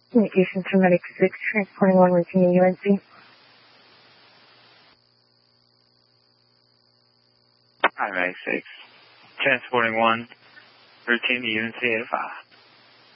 Communications from Medic 6, transporting 1 routine to UNC. Hi, Medic 6. Transporting 1, routine to UNC 85.